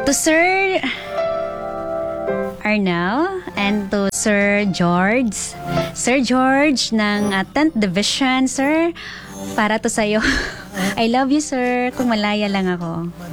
To Sir Arnel and to Sir George. Sir George ng 10th Division, sir. Para to sa'yo. I love you, sir. Kung malaya lang ako.